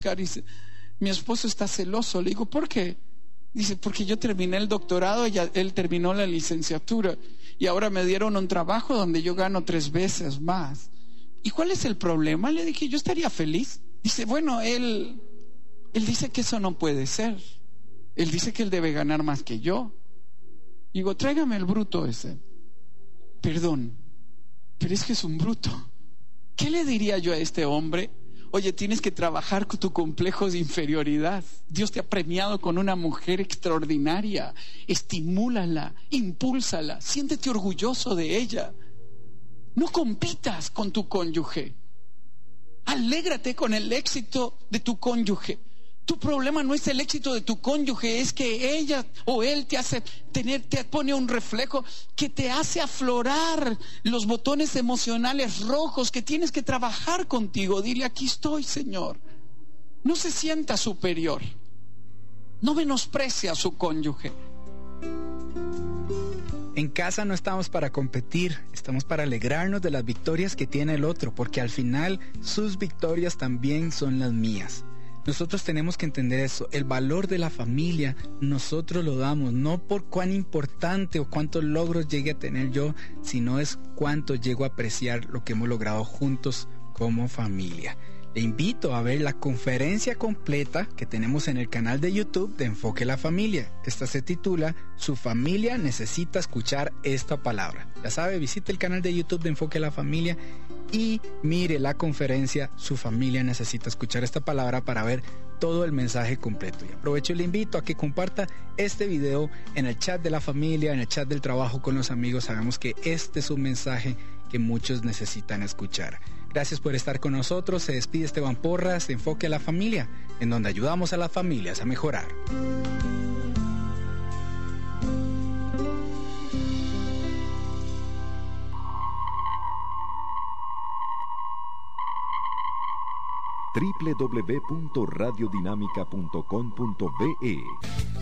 Dice, mi esposo está celoso. Le digo, ¿por qué? Dice, porque yo terminé el doctorado y él terminó la licenciatura y ahora me dieron un trabajo donde yo gano 3 veces más. ¿Y cuál es el problema? Le dije, yo estaría feliz. Dice, bueno, él dice que eso no puede ser. Él dice que él debe ganar más que yo. Digo, tráigame el bruto ese. Perdón, pero es que es un bruto. ¿Qué le diría yo a este hombre? Oye, tienes que trabajar con tu complejo de inferioridad. Dios te ha premiado con una mujer extraordinaria. Estimúlala, impúlsala, siéntete orgulloso de ella. No compitas con tu cónyuge. Alégrate con el éxito de tu cónyuge. Tu problema no es el éxito de tu cónyuge, es que ella o él te pone un reflejo que te hace aflorar los botones emocionales rojos que tienes que trabajar contigo. Dile, aquí estoy, Señor. No se sienta superior. No menosprecia a su cónyuge. En casa no estamos para competir, estamos para alegrarnos de las victorias que tiene el otro, porque al final sus victorias también son las mías. Nosotros tenemos que entender eso, el valor de la familia nosotros lo damos, no por cuán importante o cuántos logros llegue a tener yo, sino es cuánto llego a apreciar lo que hemos logrado juntos como familia. Le invito a ver la conferencia completa que tenemos en el canal de YouTube de Enfoque la Familia. Esta se titula Su familia necesita escuchar esta palabra. Ya sabe, visite el canal de YouTube de Enfoque la Familia y mire la conferencia Su familia necesita escuchar esta palabra para ver todo el mensaje completo. Y aprovecho y le invito a que comparta este video en el chat de la familia, en el chat del trabajo con los amigos. Sabemos que este es un mensaje que muchos necesitan escuchar. Gracias por estar con nosotros. Se despide Esteban Porras de Enfoque a la Familia, en donde ayudamos a las familias a mejorar. www.radiodinamica.com.be